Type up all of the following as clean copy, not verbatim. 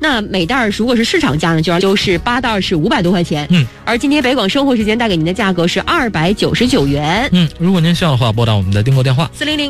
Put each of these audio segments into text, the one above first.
那每袋如果是市场价呢，就是8袋是500多块钱。而今天北广生活时间带给您的价格是299元。 如果您需要的话，拨打我们的订购电话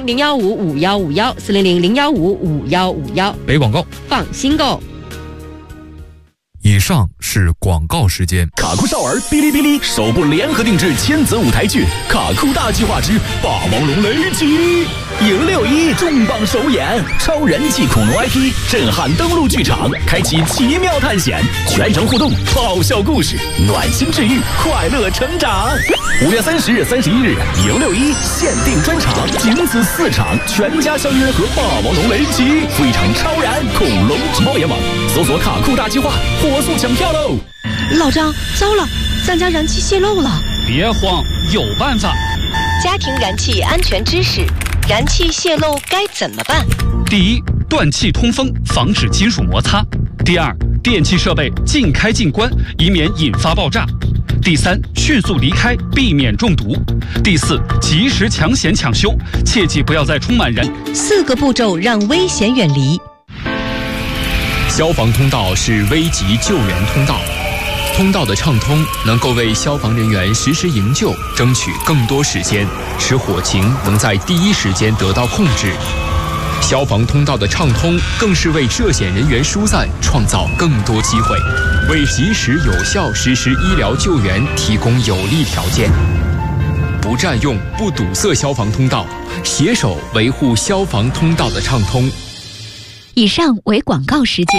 400-015-5151，400-015-5151。 北广购， 放心购。 以上是广告时间。 卡酷少儿哔哩哔哩首部联合定制亲子舞台剧《卡酷大计划之霸王龙雷击》，迎6·1重磅首演，超人气恐龙 IP 震撼登陆剧场，开启奇妙探险，全程互动，爆笑故事，暖心治愈，快乐成长。5月30日、31日，迎6·1限定专场，仅此4场，全家相约和霸王龙雷击，非常超燃恐龙猫眼网，搜索卡酷大计划，火速抢票喽！ 老张，糟了，咱家燃气泄漏了。 别慌，有办法。 家庭燃气安全知识：燃气泄漏该怎么办？ 第一，断气通风，防止金属摩擦；第二，电器设备尽开尽关，以免引发爆炸；第三，迅速离开，避免中毒；第四，及时抢险抢修，切记不要在充满燃。 4个步骤让危险远离。 消防通道是危急救援通道，通道的畅通能够为消防人员实施营救争取更多时间，使火情能在第一时间得到控制。消防通道的畅通更是为涉险人员疏散创造更多机会，为及时有效实施医疗救援提供有利条件。不占用、不堵塞消防通道，携手维护消防通道的畅通。 以上为广告时间。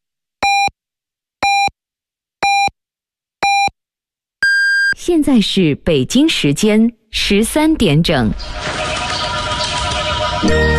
现在是北京时间13点整。